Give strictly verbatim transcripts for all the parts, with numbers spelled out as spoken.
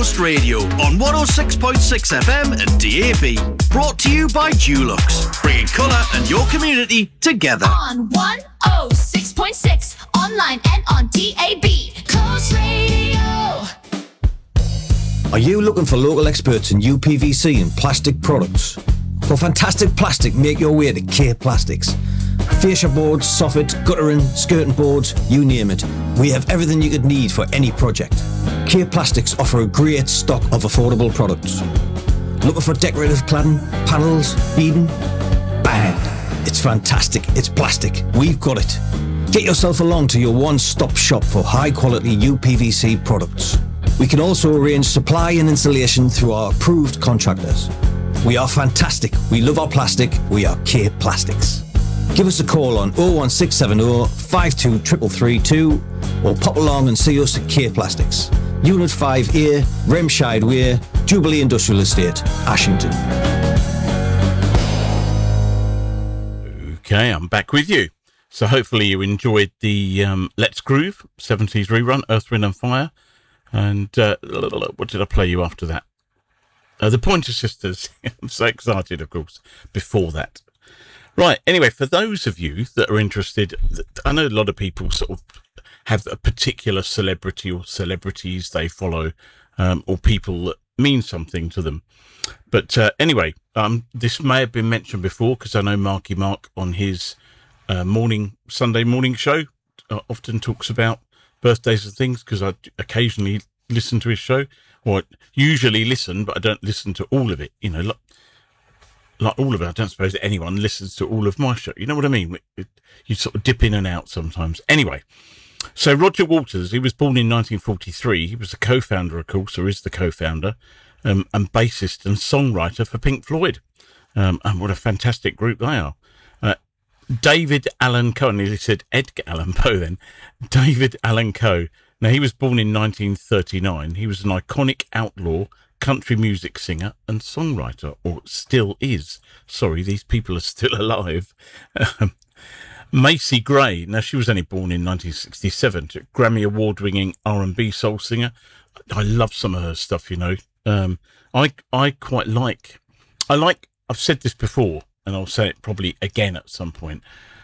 Coast Radio on one oh six point six F M and D A B. Brought to you by Dulux, bringing colour and your community together. On one oh six point six, online and on D A B. Coast Radio. Are you looking for local experts in U P V C and plastic products? For fantastic plastic, make your way to K Plastics. Fascia boards, soffits, guttering, skirting boards, you name it. We have everything you could need for any project. K Plastics offer a great stock of affordable products. Looking for decorative cladding, panels, beading? Bang! It's fantastic. It's plastic. We've got it. Get yourself along to your one-stop shop for high-quality U P V C products. We can also arrange supply and installation through our approved contractors. We are fantastic. We love our plastic. We are K Plastics. Give us a call on oh one six seven oh, five two three three three two or pop along and see us at K Plastics. Unit five A, Remscheid Way, Jubilee Industrial Estate, Ashington. Okay, I'm back with you. So hopefully you enjoyed the um, Let's Groove seventies rerun, Earth, Wind and Fire. And uh, what did I play you after that? Uh, the Pointer Sisters. I'm so excited, of course, before that. Right, anyway, for those of you that are interested, I know a lot of people sort of have a particular celebrity or celebrities they follow, um, or people that mean something to them. But uh, anyway, um, this may have been mentioned before, because I know Marky Mark on his uh, morning Sunday morning show uh, often talks about birthdays and things, because I occasionally listen to his show, or usually listen, but I don't listen to all of it. You know, like, like all of it, I don't suppose that anyone listens to all of my show. You know what I mean? It, it, you sort of dip in and out sometimes. Anyway, so Roger Waters, he was born in nineteen forty-three. He was the co-founder, of course, or is the co-founder, um, and bassist and songwriter for Pink Floyd. Um, and what a fantastic group they are. Uh, David Allan Coe, and he said Edgar Allan Poe then. David Allan Coe. Now, he was born in nineteen thirty-nine. He was an iconic outlaw country music singer and songwriter, or still is. Sorry, these people are still alive. Um, Macy Gray. Now, she was only born in nineteen sixty-seven. Grammy award-winning R and B soul singer. I love some of her stuff, you know. Um, I I quite like, I like, I've said this before, and I'll say it probably again at some point.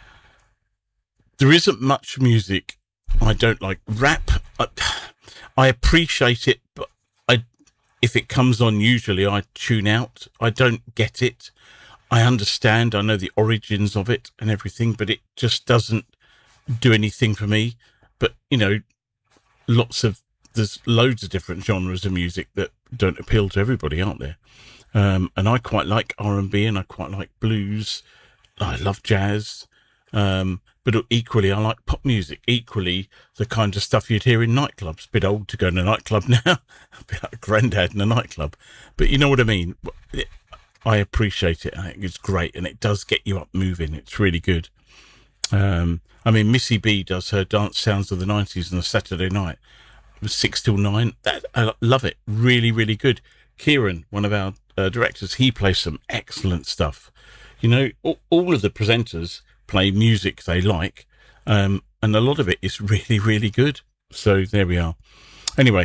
There isn't much music I don't like. Rap, I, I appreciate it, but I, if it comes on, usually I tune out. I don't get it. I understand, I know the origins of it and everything, but it just doesn't do anything for me. But, you know, lots of, there's loads of different genres of music that don't appeal to everybody, aren't there? Um, and I quite like R and B and I quite like blues. I love jazz. Um, but equally, I like pop music. Equally, the kind of stuff you'd hear in nightclubs. A bit old to go to a nightclub now. A bit like a granddad in a nightclub. But you know what I mean? I appreciate it. I think it's great. And it does get you up moving. It's really good. Um, I mean, Missy B does her Dance Sounds of the nineties on a Saturday night. It was six till nine. That, I love it. Really, really good. Kieran, one of our uh, directors, he plays some excellent stuff. You know, all, all of the presenters play music they like, um, and a lot of it is really, really good. So there we are. Anyway,